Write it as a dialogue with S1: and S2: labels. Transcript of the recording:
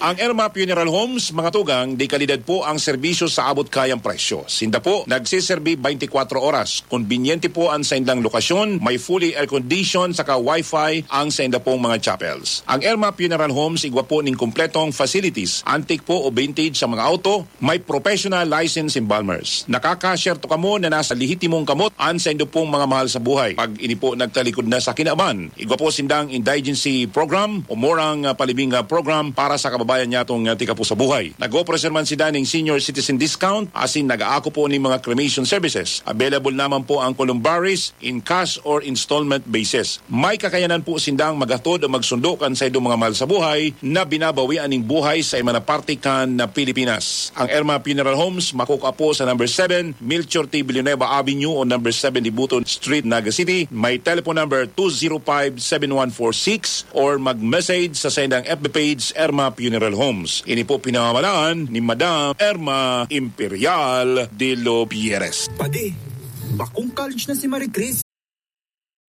S1: Ang Erma Funeral Homes, mga tugang, di kalidad po ang serbisyo sa abot kayang presyo. Sinda po, nagsiserbi 24 oras. Konbinyente po ang sa indang lokasyon, may fully air-conditioned saka wifi ang sa inda pong mga chapels. Ang Erma Funeral Homes, igwa po ning kompletong facilities. Antique po o vintage sa mga auto, may professional license embalmers. Nakaka-share to kamo na nasa lihitimong kamot ang sa indo pong mga mahal sa buhay. Pag ini po nagtalikod na sa kinaaman, igwa po sindang indigency program o morang palibing program para sa kababayan niya itong tika po sa buhay. Nag-offer man si Daning senior citizen discount asin nag-aako po ni mga cremation services. Available naman po ang columbaries in cash or installment basis. May kakayanan po sindang magatod o magsundo kan sa idong mga mahal sa buhay na binabawian ng buhay sa imana partikan na Pilipinas. Ang Erma Funeral Homes makuka po sa number 7 Melchor T. Villanueva Avenue o number 7 Dibuton Street, Naga City. May telephone number 205-7146 or mag-message sa sendang FB page Erma Funeral Homes. Ini po pinamamalaan ni Madam Erma Imperial de Lo Pierres.
S2: Padi, bakong college na si Marie Chris.